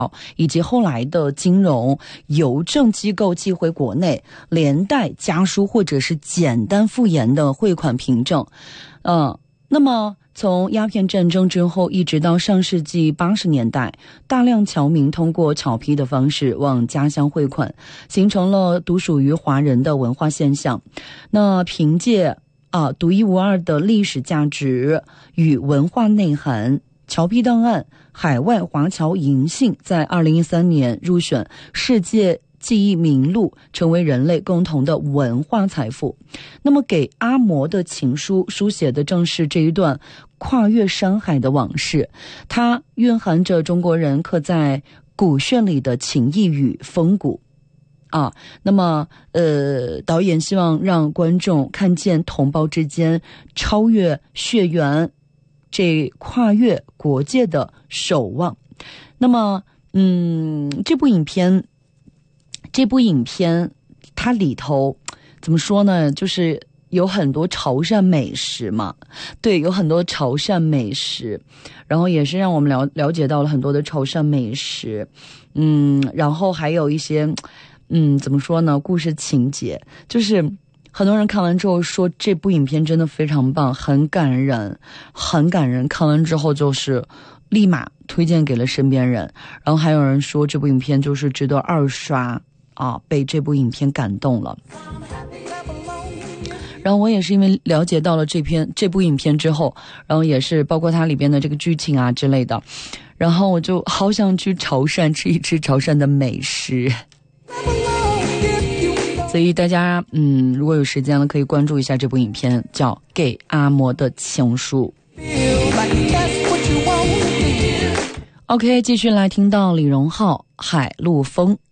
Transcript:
以及后来的金融邮政机构寄回国内，连带家书或者是简单复言的汇款凭证。那么从鸦片战争之后一直到上世纪80年代，大量侨民通过侨批的方式往家乡汇款，形成了独属于华人的文化现象。那凭借独一无二的历史价值与文化内涵，侨批档案海外华侨银信在2013年入选世界记忆名录，成为人类共同的文化财富。那么给阿嬷的情书书写的正是这一段跨越山海的往事，它蕴含着中国人刻在骨血里的情谊与风骨。那么导演希望让观众看见同胞之间超越血缘，这跨越国界的守望。那么这部影片它里头怎么说呢，就是有很多潮汕美食嘛，对，有很多潮汕美食，然后也是让我们了解到了很多的潮汕美食，然后还有一些怎么说呢，故事情节，就是很多人看完之后说这部影片真的非常棒，很感人，很感人，看完之后就是立马推荐给了身边人。然后还有人说这部影片就是值得2刷被这部影片感动了。然后我也是因为了解到了这部影片之后，然后也是包括它里边的这个剧情之类的，然后我就好想去潮汕吃一吃潮汕的美食。所以大家如果有时间了可以关注一下这部影片，叫《给阿嬷的情书》。OK， 继续来听到李荣浩《海陆丰》。